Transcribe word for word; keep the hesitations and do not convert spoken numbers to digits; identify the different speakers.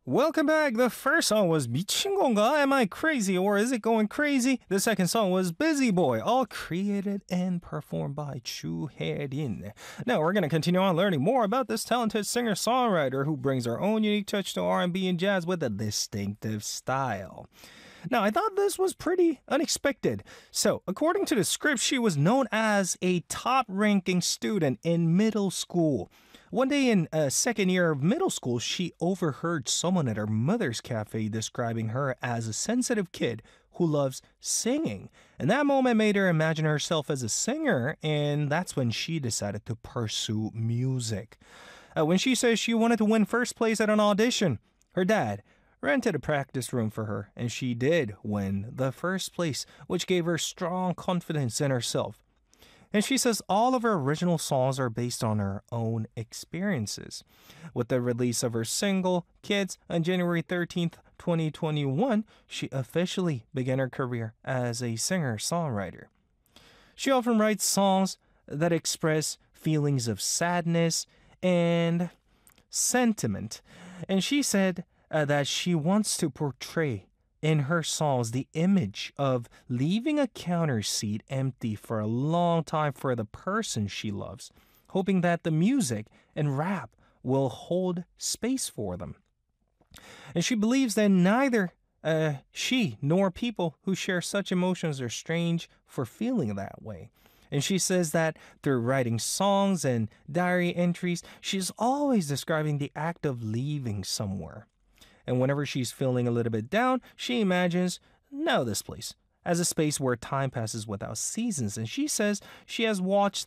Speaker 1: Welcome back. The first song was 미친 건가? Am I crazy or is it going crazy? The second song was Busy Boy, all created and performed by Chu Hae-rin. Now we're going to continue on learning more about this talented singer-songwriter who brings her own unique touch to R and B and jazz with a distinctive style. Now, I thought this was pretty unexpected. So, according to the script, she was known as a top-ranking student in middle school. One day in a second year of middle school, she overheard someone at her mother's cafe describing her as a sensitive kid who loves singing. And that moment made her imagine herself as a singer, and that's when she decided to pursue music. Uh, when she says she wanted to win first place at an audition, her dad rented a practice room for her, and she did win the first place, which gave her strong confidence in herself. And she says all of her original songs are based on her own experiences. With the release of her single, Kids, on January thirteenth, twenty twenty-one, she officially began her career as a singer-songwriter. She often writes songs that express feelings of sadness and sentiment. And she said uh, that she wants to portray in her songs the image of leaving a counter seat empty for a long time for the person she loves, hoping that the music and rap will hold space for them. And she believes that neither uh, she nor people who share such emotions are strange for feeling that way. And she says that through writing songs and diary entries, she's always describing the act of leaving somewhere. And whenever she's feeling a little bit down, she imagines, no, this place, as a space where time passes without seasons. And she says she has watched